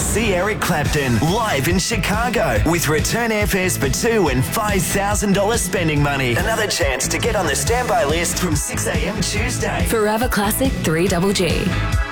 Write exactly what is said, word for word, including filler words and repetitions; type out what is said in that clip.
see Eric Clapton live in Chicago with return airfares for two and five thousand dollars spending money. Another chance to get on the standby list from six a.m. Tuesday. Forever Classic three Double G.